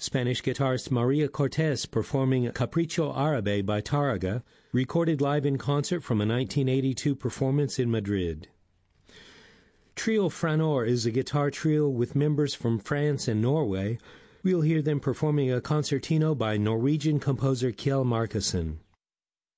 Spanish guitarist Maria Cortés performing Capricho Árabe by Tárrega, recorded live in concert from a 1982 performance in Madrid. Trio Franor is a guitar trio with members from France and Norway. We'll hear them performing a concertino by Norwegian composer Kjell Markussen.